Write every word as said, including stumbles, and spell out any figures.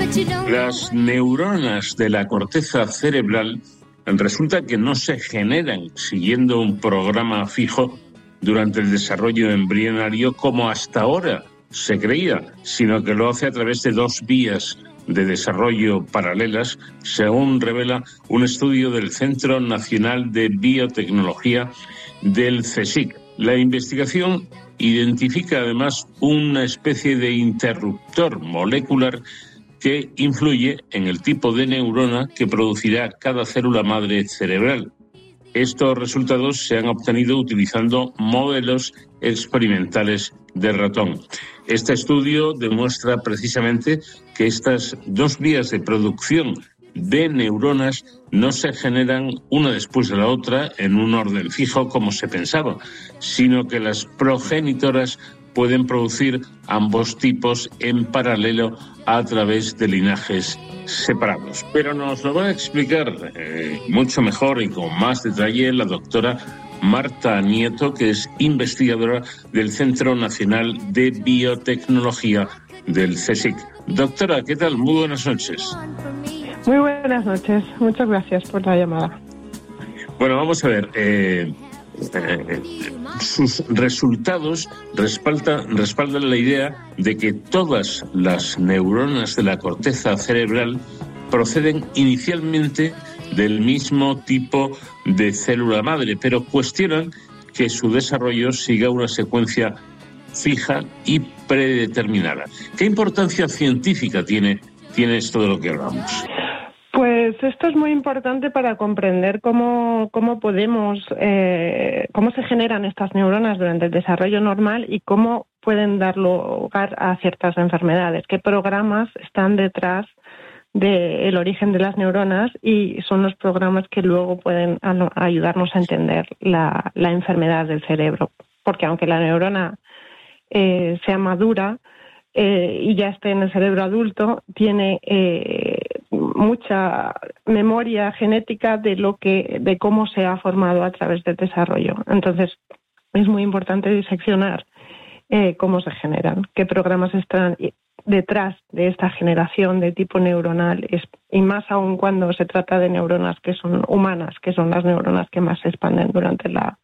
Las neuronas de la corteza cerebral resulta que no se generan siguiendo un programa fijo durante el desarrollo embrionario como hasta ahora se creía, sino que lo hace a través de dos vías de desarrollo paralelas, según revela un estudio del Centro Nacional de Biotecnología del CSIC. La investigación identifica además una especie de interruptor molecular que influye en el tipo de neurona que producirá cada célula madre cerebral. Estos resultados se han obtenido utilizando modelos experimentales de ratón. Este estudio demuestra precisamente que estas dos vías de producción de neuronas no se generan una después de la otra en un orden fijo como se pensaba, sino que las progenitoras pueden producir ambos tipos en paralelo a través de linajes separados. Pero nos lo va a explicar eh, mucho mejor y con más detalle la doctora Marta Nieto, que es investigadora del Centro Nacional de Biotecnología del CSIC. Doctora, ¿qué tal? Muy buenas noches. Muy buenas noches. Muchas gracias por la llamada. Bueno, vamos a ver. Eh, eh, sus resultados respaldan, respaldan la idea de que todas las neuronas de la corteza cerebral proceden inicialmente del mismo tipo de célula madre, pero cuestionan que su desarrollo siga una secuencia fija y predeterminada. ¿Qué importancia científica tiene, tiene esto de lo que hablamos? Pues esto es muy importante para comprender cómo, cómo podemos, eh, cómo se generan estas neuronas durante el desarrollo normal y cómo pueden dar lugar a ciertas enfermedades, qué programas están detrás del origen de las neuronas y son los programas que luego pueden ayudarnos a entender la, la enfermedad del cerebro. Porque aunque la neurona eh, sea madura eh, y ya esté en el cerebro adulto, tiene eh, mucha memoria genética de lo que, de cómo se ha formado a través del desarrollo. Entonces, es muy importante diseccionar eh, cómo se generan, qué programas están detrás de esta generación de tipo neuronal, y más aún cuando se trata de neuronas que son humanas, que son las neuronas que más se expanden durante la,